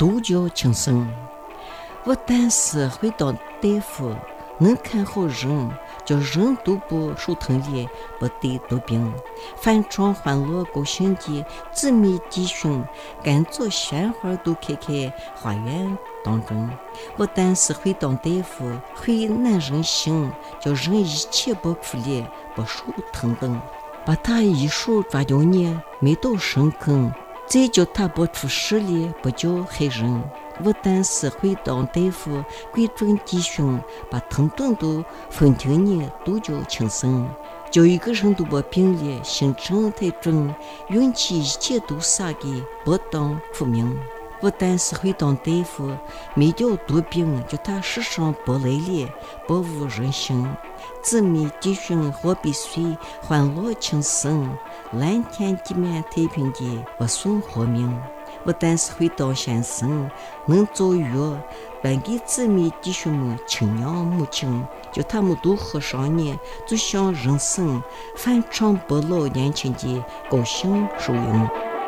独角情深。我但是会当大夫，能看好人，叫人都不受疼烈，不得多病。凡常欢乐高兴的姊妹弟兄，赶做鲜花都开开花园当中。我但是会当大夫，会难人心，叫人一切不苦烈，不受疼等。把他一手抓掉你，没到深坑，再叫他不出事力，不叫害人。我但是会当大夫，贵重弟兄，把疼痛都分听你，都叫轻生。叫一个人都不病烈，心诚太重，运气一切都撒给不当苦命。我但是会当大夫，没掉多病，叫他世上不来烈，不无人心。姊妹弟兄何必随欢乐轻生，蓝天地面太平的不送活命。我但是会当先生，能做药，搬给姊妹弟兄们亲娘母亲，叫他们都喝上呢，就像人生反常不老年轻的高兴受用。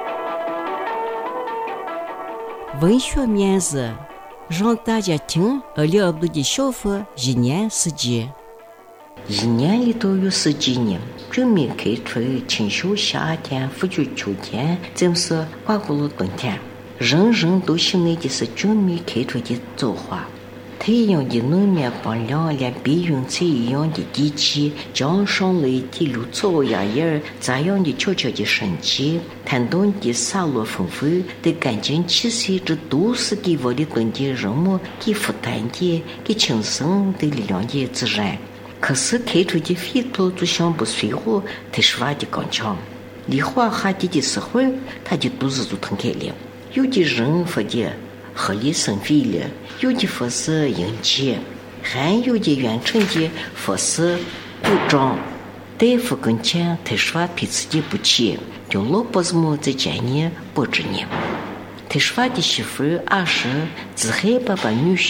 文学面子让大家听了不得的笑话，一年四季。一年里头有四季呢，准备开春、清秋、夏天、伏秋、秋天，这么是刮过了冬天。人人都心内的是准备开春的造化。太阳的能面光亮，连白云彩一样的地气，江上来的绿草芽叶这样的悄悄的生机，潭东的洒落丰富的干净气息，这都是给我的冬的人们给负担的、给轻松的力量的自然。可是开春的飞兔就像不随和太实话的刚强，离花下地的时候，他的肚子就疼开了。有的人说的合理生肺了，有的说是阴气，还有的原成的说是故障。大夫跟前太实话彼此的不起，叫老婆子们在家里不知呢。太实话的媳妇儿是自害爸爸女婿